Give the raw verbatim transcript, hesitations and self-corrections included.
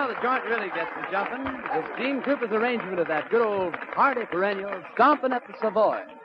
Now the joint really gets to jumping with Gene Cooper's arrangement of that good old hearty perennial, Stompin' at the Savoy.